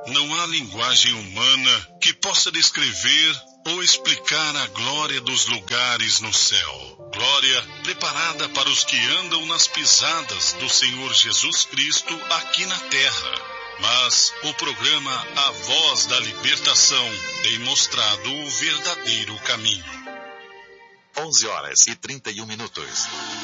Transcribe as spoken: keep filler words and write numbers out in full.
não há linguagem humana que possa descrever ou explicar a glória dos lugares no céu. Glória preparada para os que andam nas pisadas do Senhor Jesus Cristo aqui na terra. Mas o programa A Voz da Libertação tem mostrado o verdadeiro caminho. onze horas e trinta e um minutos.